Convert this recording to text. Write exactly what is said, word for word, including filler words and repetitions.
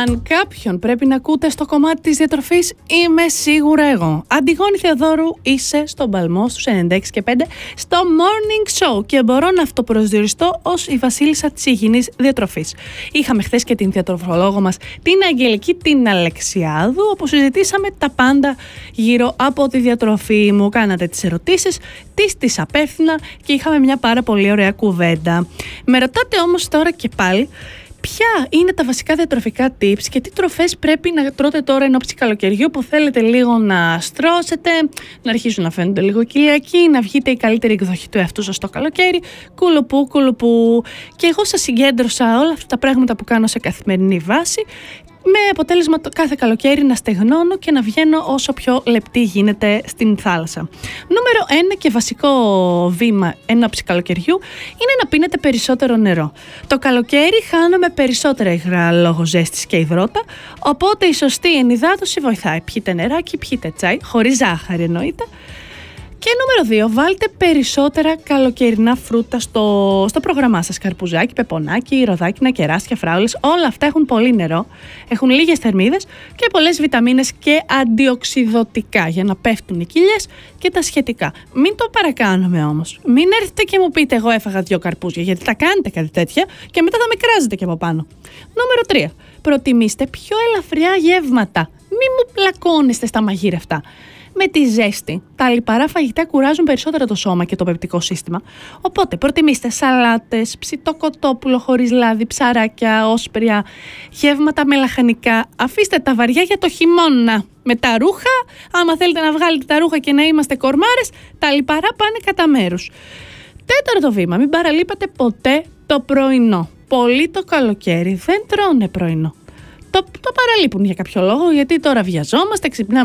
Αν κάποιον πρέπει να ακούτε στο κομμάτι της διατροφής, είμαι σίγουρα εγώ. Αντιγόνη Θεοδόρου, είσαι στον παλμό στους ενενήντα έξι και πέντε στο Morning Show και μπορώ να αυτοπροσδιοριστώ ως η βασίλισσα της υγιεινής διατροφής. Είχαμε χθες και την διατροφολόγο μας, την Αγγελική την Αλεξιάδου, όπου συζητήσαμε τα πάντα γύρω από τη διατροφή. Μου κάνατε τις ερωτήσεις, τις τις απέφθηνα και είχαμε μια πάρα πολύ ωραία κουβέντα. Με ρωτάτε όμως τώρα και πάλι, ποια είναι τα βασικά διατροφικά tips και τι τροφές πρέπει να τρώτε τώρα εν ώψη καλοκαιριού που θέλετε λίγο να στρώσετε, να αρχίσουν να φαίνονται λίγο κοιλιακοί, να βγείτε η καλύτερη εκδοχή του εαυτού σας το καλοκαίρι, κουλουπού, κουλουπού. Και εγώ σας συγκέντρωσα όλα αυτά τα πράγματα που κάνω σε καθημερινή βάση, με αποτέλεσμα το κάθε καλοκαίρι να στεγνώνω και να βγαίνω όσο πιο λεπτή γίνεται στην θάλασσα. Νούμερο ένα και βασικό βήμα εν ώψη καλοκαιριού είναι να πίνετε περισσότερο νερό. Το καλοκαίρι χάνουμε περισσότερα υγρά λόγω ζέστης και υδρότα, οπότε η σωστή ενυδάτωση βοηθάει. Πιείτε νεράκι, πιείτε τσάι, χωρίς ζάχαρη εννοείται. Και νούμερο δύο, βάλτε περισσότερα καλοκαιρινά φρούτα στο, στο πρόγραμμά σας. Καρπουζάκι, πεπονάκι, ροδάκινα, κεράσια, φράουλες. Όλα αυτά έχουν πολύ νερό, έχουν λίγες θερμίδες και πολλές βιταμίνες και αντιοξυδωτικά για να πέφτουν οι κοιλιές και τα σχετικά. Μην το παρακάνουμε όμως. Μην έρθετε και μου πείτε εγώ έφαγα δύο καρπούζια, γιατί τα κάνετε κάτι τέτοια και μετά θα με κράζετε και από πάνω. Νούμερο τρία, προτιμήστε πιο ελαφριά γεύματα. Μην μου πλακώνεστε στα μαγείρευτα. Με τη ζέστη, τα λιπαρά φαγητά κουράζουν περισσότερο το σώμα και το πεπτικό σύστημα. Οπότε προτιμήστε σαλάτες, ψητό κοτόπουλο χωρίς λάδι, ψαράκια, όσπρια, γεύματα με λαχανικά. Αφήστε τα βαριά για το χειμώνα. Με τα ρούχα, άμα θέλετε να βγάλετε τα ρούχα και να είμαστε κορμάρες, τα λιπαρά πάνε κατά μέρους. Τέταρτο βήμα, μην παραλείπατε ποτέ το πρωινό. Πολλοί το καλοκαίρι δεν τρώνε πρωινό. Το, το παραλείπουν για κάποιο λόγο, γιατί τώρα βιαζόμαστε, ξυπνάμε